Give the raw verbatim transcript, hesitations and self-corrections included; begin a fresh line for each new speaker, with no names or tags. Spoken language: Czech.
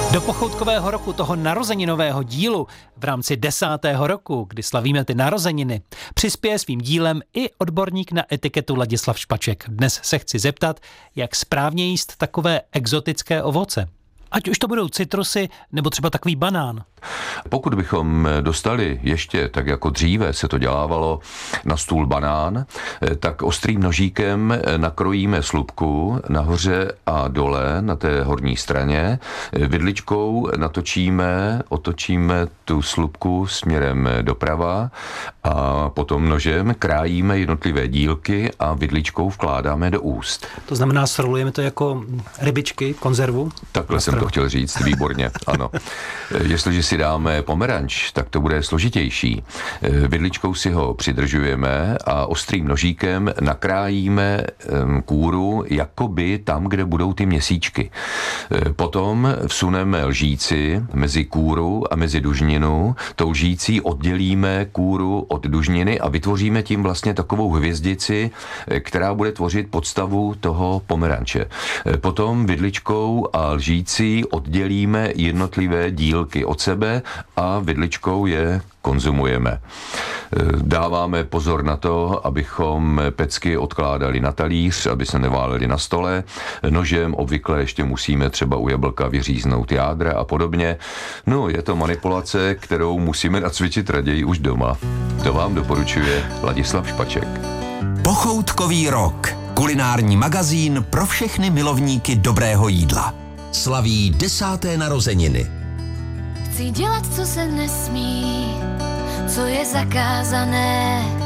Do pochoutkového roku, toho narozeninového dílu v rámci desátého roku, kdy slavíme ty narozeniny, přispěje svým dílem i odborník na etiketu Ladislav Špaček. Dnes se chci zeptat, jak správně jíst takové exotické ovoce. Ať už to budou citrusy, nebo třeba takový banán.
Pokud bychom dostali ještě, tak jako dříve se to dělávalo, na stůl banán, tak ostrým nožíkem nakrojíme slupku nahoře a dole na té horní straně. Vidličkou natočíme, otočíme tu slupku směrem doprava a potom nožem krájíme jednotlivé dílky a vidličkou vkládáme do úst.
To znamená, srolujeme to jako rybičky, konzervu?
Takhle jsem to chtěl říct, výborně, ano. Jestliže si dáme pomeranč, tak to bude složitější. Vidličkou si ho přidržujeme a ostrým nožíkem nakrájíme kůru jakoby tam, kde budou ty měsíčky. Potom vsuneme lžíci mezi kůru a mezi dužninu. Tou lžící oddělíme kůru od dužniny a vytvoříme tím vlastně takovou hvězdici, která bude tvořit podstavu toho pomeranče. Potom vidličkou a lžící oddělíme jednotlivé dílky od sebe a vidličkou je konzumujeme. Dáváme pozor na to, abychom pecky odkládali na talíř, aby se neválely na stole. Nožem obvykle ještě musíme třeba u jablka vyříznout jádra a podobně. No, je to manipulace, kterou musíme nacvičit raději už doma. To vám doporučuje Ladislav Špaček.
Pochoutkový rok. Kulinární magazín pro všechny milovníky dobrého jídla. Slaví desáté narozeniny.
Chci dělat, co se nesmí, co je zakázané.